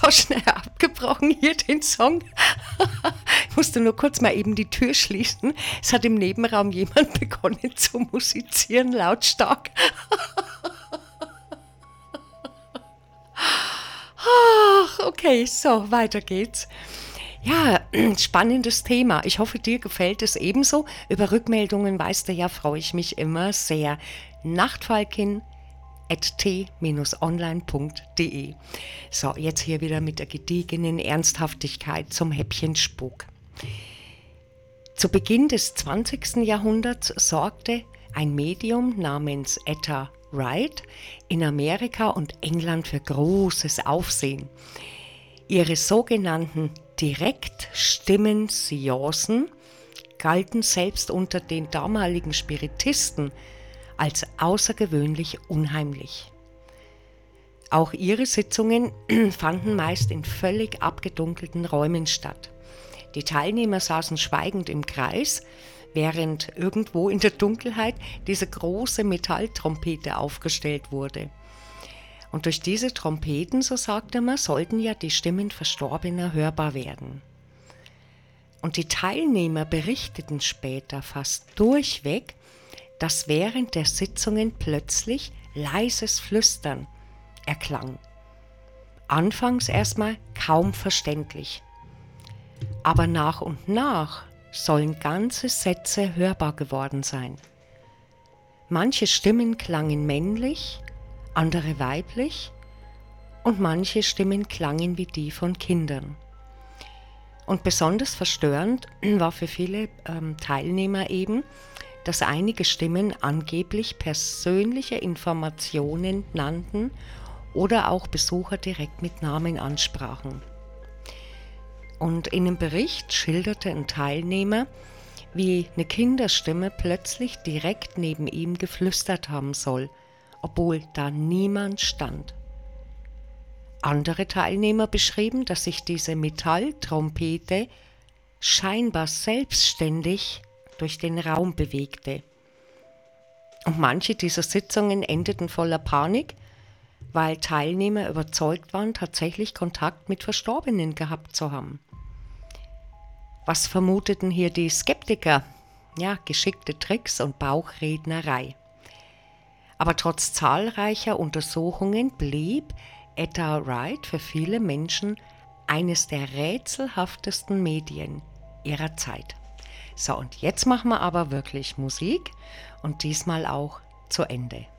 so schnell abgebrochen hier den Song. Ich musste nur kurz mal eben die Tür schließen. Es hat im Nebenraum jemand begonnen zu musizieren, lautstark. Ach, okay, so, weiter geht's. Ja, spannendes Thema. Ich hoffe, dir gefällt es ebenso. Über Rückmeldungen, weißt du ja, freue ich mich immer sehr. nachtfalkin@t-online.de. So, jetzt hier wieder mit der gediegenen Ernsthaftigkeit zum Häppchen Spuk. Zu Beginn des 20. Jahrhunderts sorgte ein Medium namens Etta Wright in Amerika und England für großes Aufsehen. Ihre sogenannten Direktstimmen-Seancen galten selbst unter den damaligen Spiritisten als außergewöhnlich unheimlich. Auch ihre Sitzungen fanden meist in völlig abgedunkelten Räumen statt. Die Teilnehmer saßen schweigend im Kreis, während irgendwo in der Dunkelheit diese große Metalltrompete aufgestellt wurde. Und durch diese Trompeten, so sagte man, sollten ja die Stimmen Verstorbener hörbar werden. Und die Teilnehmer berichteten später fast durchweg, dass während der Sitzungen plötzlich leises Flüstern erklang. Anfangs erstmal kaum verständlich. Aber nach und nach sollen ganze Sätze hörbar geworden sein. Manche Stimmen klangen männlich, andere weiblich und manche Stimmen klangen wie die von Kindern. Und besonders verstörend war für viele Teilnehmer eben, dass einige Stimmen angeblich persönliche Informationen nannten oder auch Besucher direkt mit Namen ansprachen. Und in einem Bericht schilderte ein Teilnehmer, wie eine Kinderstimme plötzlich direkt neben ihm geflüstert haben soll, obwohl da niemand stand. Andere Teilnehmer beschrieben, dass sich diese Metalltrompete scheinbar selbstständig durch den Raum bewegte. Und manche dieser Sitzungen endeten voller Panik, weil Teilnehmer überzeugt waren, tatsächlich Kontakt mit Verstorbenen gehabt zu haben. Was vermuteten hier die Skeptiker? Ja, geschickte Tricks und Bauchrednerei. Aber trotz zahlreicher Untersuchungen blieb Etta Wright für viele Menschen eines der rätselhaftesten Medien ihrer Zeit. So, und jetzt machen wir aber wirklich Musik und diesmal auch zu Ende.